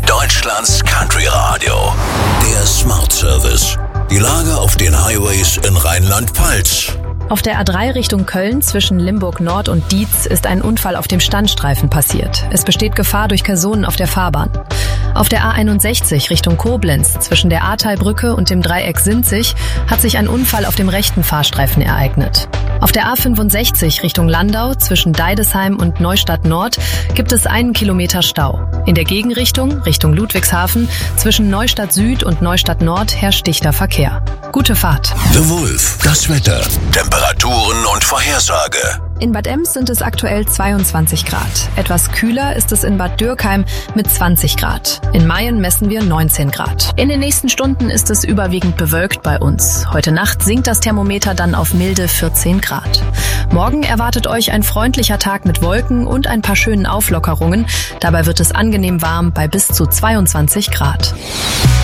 Deutschlands Country Radio. Der Smart Service. Die Lage auf den Highways in Rheinland-Pfalz. Auf der A3 Richtung Köln zwischen Limburg Nord und Dietz ist ein Unfall auf dem Standstreifen passiert. Es besteht Gefahr durch Personen auf der Fahrbahn. Auf der A61 Richtung Koblenz zwischen der Ahrtalbrücke und dem Dreieck Sinzig hat sich ein Unfall auf dem rechten Fahrstreifen ereignet. Auf der A65 Richtung Landau zwischen Deidesheim und Neustadt Nord gibt es 1 Kilometer Stau. In der Gegenrichtung, Richtung Ludwigshafen, zwischen Neustadt Süd und Neustadt Nord herrscht dichter Verkehr. Gute Fahrt. The Wolf, das Wetter, Temperaturen und Vorhersage. In Bad Ems sind es aktuell 22 Grad. Etwas kühler ist es in Bad Dürkheim mit 20 Grad. In Mayen messen wir 19 Grad. In den nächsten Stunden ist es überwiegend bewölkt bei uns. Heute Nacht sinkt das Thermometer dann auf milde 14 Grad. Morgen erwartet euch ein freundlicher Tag mit Wolken und ein paar schönen Auflockerungen. Dabei wird es angenehm warm bei bis zu 22 Grad.